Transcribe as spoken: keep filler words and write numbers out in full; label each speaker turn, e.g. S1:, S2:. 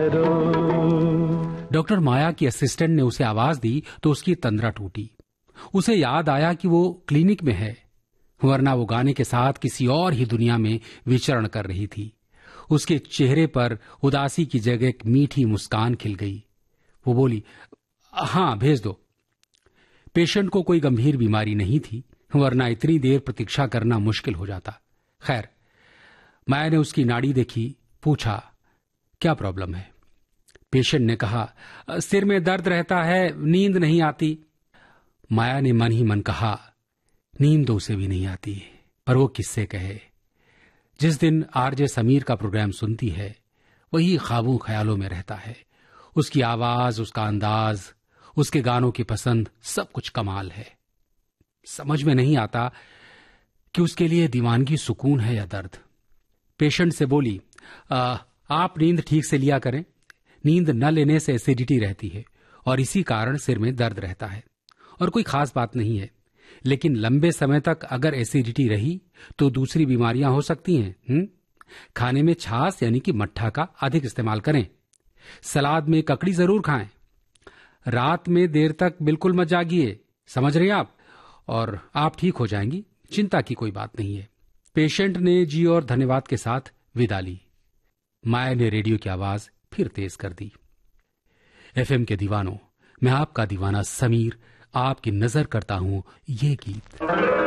S1: करो।
S2: डॉक्टर माया की असिस्टेंट ने उसे आवाज दी तो उसकी तंद्रा टूटी। उसे याद आया कि वो क्लिनिक में है, वरना वो गाने के साथ किसी और ही दुनिया में विचरण कर रही थी। उसके चेहरे पर उदासी की जगह एक मीठी मुस्कान खिल गई। वो बोली, हाँ भेज दो। पेशेंट को कोई गंभीर बीमारी नहीं थी, वरना इतनी देर प्रतीक्षा करना मुश्किल हो जाता। खैर, माया ने उसकी नाड़ी देखी, पूछा, क्या प्रॉब्लम है? पेशेंट ने कहा, सिर में दर्द रहता है, नींद नहीं आती। माया ने मन ही मन कहा, नींद तो उसे भी नहीं आती, पर वो किससे कहे। जिस दिन आरजे समीर का प्रोग्राम सुनती है, वही ख्वाबों ख्यालों में रहता है। उसकी आवाज, उसका अंदाज, उसके गानों की पसंद, सब कुछ कमाल है। समझ में नहीं आता कि उसके लिए दीवानगी सुकून है या दर्द। पेशेंट से बोली, आ, आप नींद ठीक से लिया करें। नींद न लेने से एसिडिटी रहती है और इसी कारण सिर में दर्द रहता है, और कोई खास बात नहीं है। लेकिन लंबे समय तक अगर एसिडिटी रही तो दूसरी बीमारियां हो सकती हैं। हुँ? खाने में छाछ यानी कि मट्ठा का अधिक इस्तेमाल करें। सलाद में ककड़ी जरूर खाएं। रात में देर तक बिल्कुल मत जागिए, समझ रहे हैं आप, और आप ठीक हो जाएंगी, चिंता की कोई बात नहीं है। पेशेंट ने जी और धन्यवाद के साथ विदा ली। माया ने रेडियो की आवाज फिर तेज कर दी। एफएम के दीवानों, मैं आपका दीवाना समीर आपकी नजर करता हूं ये गीत।